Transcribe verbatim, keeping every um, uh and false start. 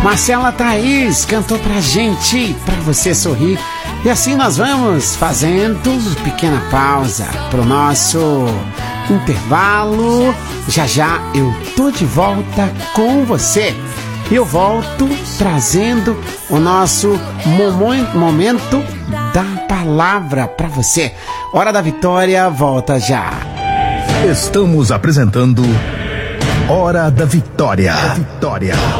Marcela Thaís cantou pra gente, pra você sorrir. E assim nós vamos fazendo pequena pausa pro nosso intervalo. Já já eu tô de volta com você. E eu volto trazendo o nosso momento da palavra pra você. Hora da Vitória, volta já. Estamos apresentando Hora da Vitória. Vitória.